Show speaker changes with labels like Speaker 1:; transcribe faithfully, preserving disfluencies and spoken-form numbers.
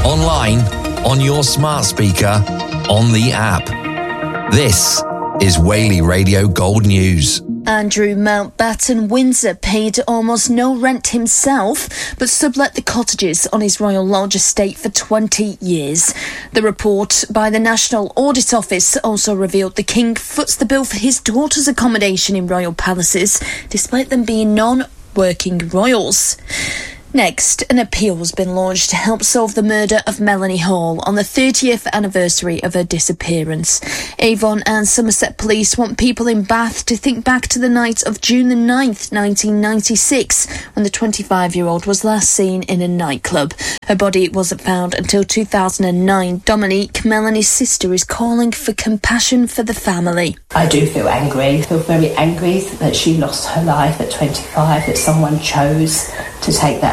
Speaker 1: online, on your smart speaker, on the app. This is Whaley Radio Gold News.
Speaker 2: Andrew Mountbatten Windsor paid almost no rent himself, but sublet the cottages on his Royal Lodge estate for twenty years. The report by the National Audit Office also revealed the King foots the bill for his daughter's accommodation in royal palaces, despite them being non-working royals. Next, an appeal has been launched to help solve the murder of Melanie Hall on the thirtieth anniversary of her disappearance. Avon and Somerset Police want people in Bath to think back to the night of June the ninth, nineteen ninety-six, when the twenty-five-year-old was last seen in a nightclub. Her body wasn't found until two thousand nine. Dominique, Melanie's sister, is calling for compassion for the family.
Speaker 3: I do feel angry. I feel very angry that she lost her life at twenty-five, that someone chose to take that